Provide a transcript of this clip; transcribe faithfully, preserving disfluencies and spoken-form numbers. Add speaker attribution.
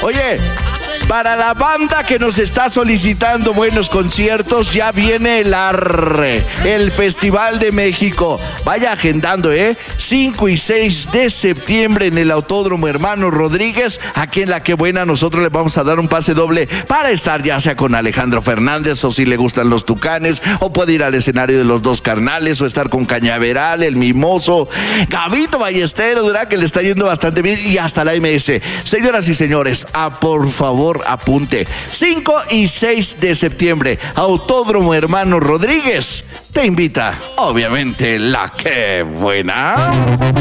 Speaker 1: Oye, para la banda que nos está solicitando buenos conciertos, ya viene el ARRE, el Festival de México. Vaya agendando, ¿eh? cinco y seis de septiembre en el Autódromo Hermano Rodríguez. Aquí en La Qué Buena nosotros le vamos a dar un pase doble para estar ya sea con Alejandro Fernández, o si le gustan los Tucanes, o puede ir al escenario de Los Dos Carnales, o estar con Cañaveral, El Mimoso, Gabito Ballesteros, ¿verdad? Que le está yendo bastante bien, y hasta la M S. Señoras y señores, a por favor apunte, cinco y seis de septiembre, Autódromo Hermano Rodríguez te invita, obviamente, La Qué Buena.